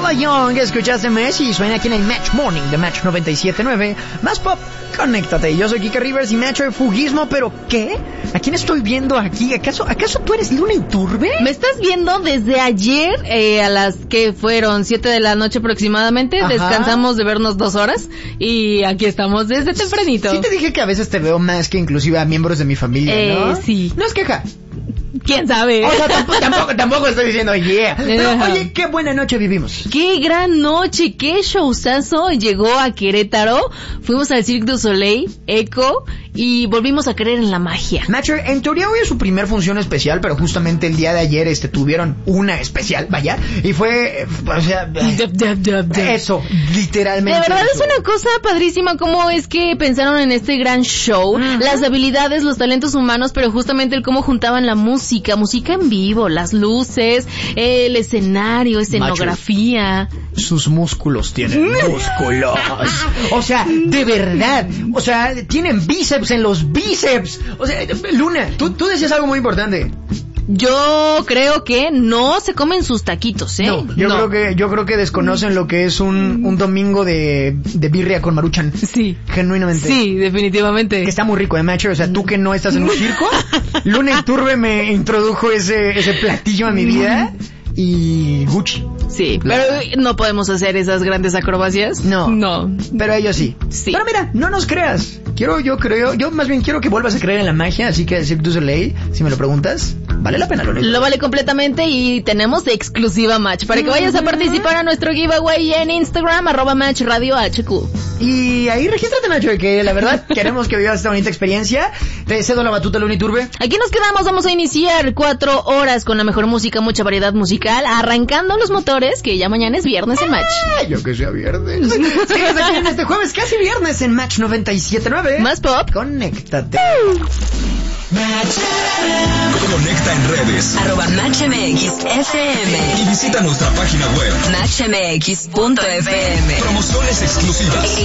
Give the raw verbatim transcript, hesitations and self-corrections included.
Paula Young, escuchaste Messi, suena aquí en el Match Morning de Match noventa y siete punto nueve. Más pop, conéctate. Yo soy Kike Rivers y me ha hecho de fuguismo, ¿pero qué? ¿A quién estoy viendo aquí? ¿Acaso acaso tú eres Luna Iturbe? Me estás viendo desde ayer eh, a las que fueron siete de la noche aproximadamente. Ajá. Descansamos de vernos dos horas y aquí estamos desde tempranito. Sí te dije que a veces te veo más que inclusive a miembros de mi familia, ¿no? Eh, sí. No es queja. ¿Quién sabe? O sea, tampoco, tampoco, tampoco estoy diciendo yeah. Pero, oye, qué buena noche vivimos. Qué gran noche, qué showzazo llegó a Querétaro. Fuimos al Cirque du Soleil, Echo, y volvimos a creer en la magia. Nacho, en teoría hoy es su primer función especial, pero justamente el día de ayer este tuvieron una especial, vaya, y fue, o sea, eso, literalmente. De verdad eso. Es una cosa padrísima cómo es que pensaron en este gran show, uh-huh. Las habilidades, los talentos humanos, pero justamente el cómo juntaban la música, música en vivo, las luces, el escenario, escenografía. Macho, sus músculos tienen músculos. O sea, de verdad, o sea, tienen bíceps en los bíceps. O sea, Luna, tú, tú decías algo muy importante. Yo creo que no se comen sus taquitos, ¿eh? No, yo no. creo que yo creo que desconocen lo que es un, un domingo de, de birria con Maruchan. Sí. Genuinamente. Sí, definitivamente. Que está muy rico, ¿eh, Macho? O sea, tú que no estás en un circo, Luna Iturbe me introdujo ese, ese platillo a mi vida. Y Gucci. Sí, pero no podemos hacer esas grandes acrobacias. No. No. Pero ellos sí. Sí. Pero mira, no nos creas. Quiero, yo creo, yo más bien quiero que vuelvas a creer en la magia, así que Cirque du Soleil, si me lo preguntas, vale la pena, lo Lo vale completamente y tenemos exclusiva Match para que vayas a participar a nuestro giveaway en Instagram, arroba Match Radio H Q. Y ahí regístrate, Nacho, que la verdad queremos que vivas esta bonita experiencia. Te cedo la batuta, Luna Iturbe. Aquí nos quedamos, vamos a iniciar cuatro horas con la mejor música, mucha variedad musical, arrancando los motores, que ya mañana es viernes en Match. Ah, yo que sea viernes. Sigues aquí en este jueves, casi viernes en Match noventa y siete punto nueve. Más pop. Conéctate. Match. Conecta en redes. Arroba Match M X F M. Y visita nuestra página web. Match M X punto F M. Promociones exclusivas.